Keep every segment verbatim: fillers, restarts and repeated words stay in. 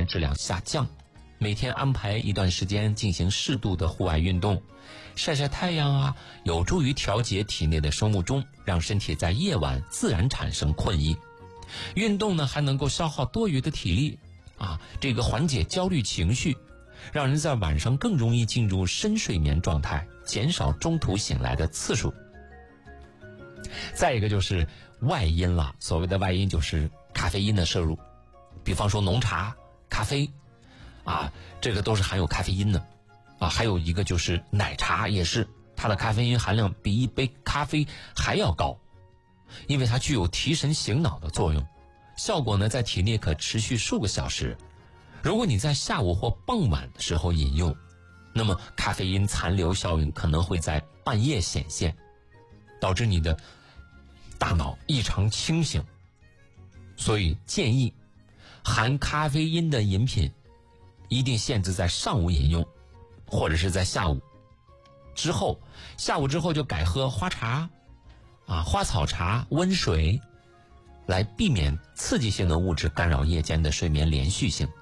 眠质量下降。每天安排一段时间进行适度的户外运动，晒晒太阳啊，有助于调节体内的生物钟，让身体在夜晚自然产生困意。运动呢还能够消耗多余的体力啊，这个缓解焦虑情绪，让人在晚上更容易进入深睡眠状态，减少中途醒来的次数。再一个就是外因了，所谓的外因就是咖啡因的摄入，比方说浓茶、咖啡啊，这个都是含有咖啡因的啊。还有一个就是奶茶，也是它的咖啡因含量比一杯咖啡还要高，因为它具有提神醒脑的作用，效果呢在体内可持续数个小时。如果你在下午或傍晚的时候饮用，那么咖啡因残留效应可能会在半夜显现，导致你的大脑异常清醒。所以建议含咖啡因的饮品一定限制在上午饮用，或者是在下午之后，下午之后就改喝花茶啊、花草茶、温水，来避免刺激性的物质干扰夜间的睡眠连续性。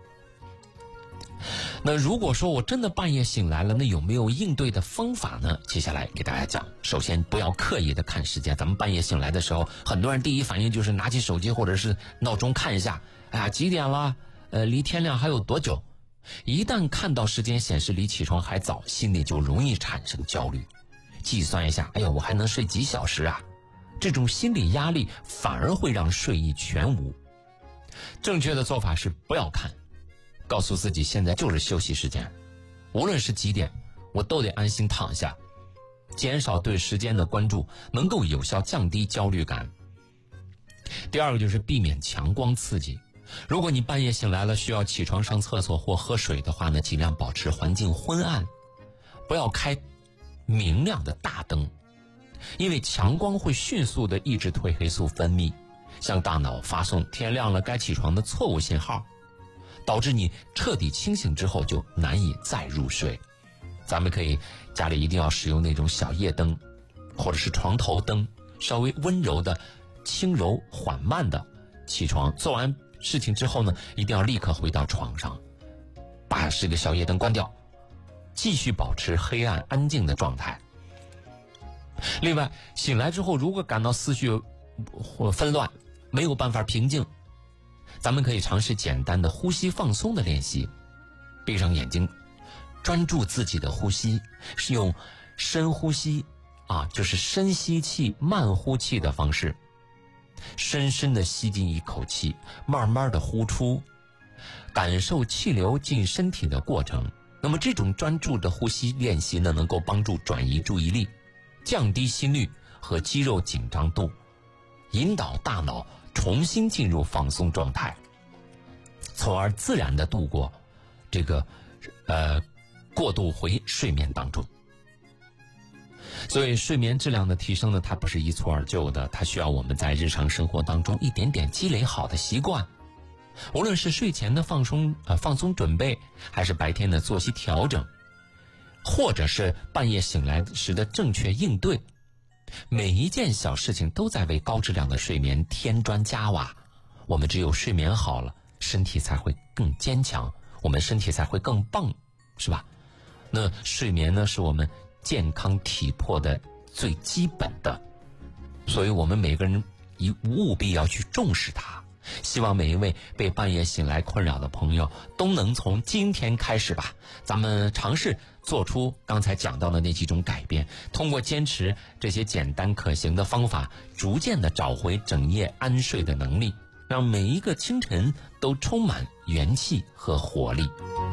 那如果说我真的半夜醒来了，那有没有应对的方法呢？接下来给大家讲。首先不要刻意的看时间，咱们半夜醒来的时候，很多人第一反应就是拿起手机或者是闹钟看一下，哎呀几点了，呃离天亮还有多久。一旦看到时间显示离起床还早，心里就容易产生焦虑，计算一下，哎呦我还能睡几小时啊，这种心理压力反而会让睡意全无。正确的做法是不要看，告诉自己现在就是休息时间，无论是几点我都得安心躺下，减少对时间的关注，能够有效降低焦虑感。第二个就是避免强光刺激，如果你半夜醒来了需要起床上厕所或喝水的话呢，尽量保持环境昏暗，不要开明亮的大灯，因为强光会迅速的抑制褪黑素分泌，向大脑发送天亮了该起床的错误信号，导致你彻底清醒之后就难以再入睡。咱们可以家里一定要使用那种小夜灯或者是床头灯，稍微温柔的轻柔缓慢的起床，做完事情之后呢，一定要立刻回到床上，把这个小夜灯关掉，继续保持黑暗安静的状态。另外醒来之后如果感到思绪或纷乱，没有办法平静，咱们可以尝试简单的呼吸放松的练习，闭上眼睛，专注自己的呼吸，是用深呼吸啊，就是深吸气慢呼气的方式，深深的吸进一口气，慢慢的呼出，感受气流进身体的过程。那么这种专注的呼吸练习呢，能够帮助转移注意力，降低心率和肌肉紧张度，引导大脑重新进入放松状态，从而自然的度过这个呃过渡回睡眠当中。所以睡眠质量的提升呢，它不是一蹴而就的，它需要我们在日常生活当中一点点积累好的习惯。无论是睡前的放松呃放松准备，还是白天的作息调整，或者是半夜醒来时的正确应对，每一件小事情都在为高质量的睡眠添砖加瓦。我们只有睡眠好了，身体才会更坚强，我们身体才会更棒，是吧？那睡眠呢，是我们健康体魄的最基本的，所以我们每个人一务必要去重视它。希望每一位被半夜醒来困扰的朋友都能从今天开始吧，咱们尝试做出刚才讲到的那几种改变，通过坚持这些简单可行的方法，逐渐的找回整夜安睡的能力，让每一个清晨都充满元气和活力。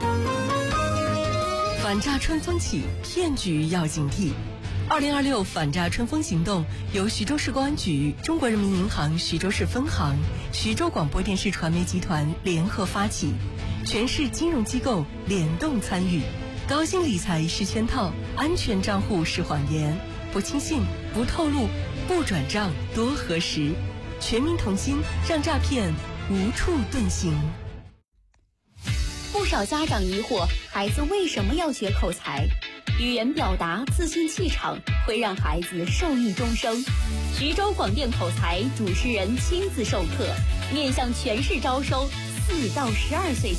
反诈春风起，骗局要警惕。二零二六反诈春风行动由徐州市公安局、中国人民银行徐州市分行、徐州广播电视传媒集团联合发起，全市金融机构联动参与。高薪理财是圈套，安全账户是谎言，不轻信，不透露，不转账，多核实。全民同心，让诈骗无处遁形。 不少家长疑惑，孩子为什么要学口才？语言表达、自信气场会让孩子受益终生。徐州广电口才主持人亲自授课，面向全市招收四到十二岁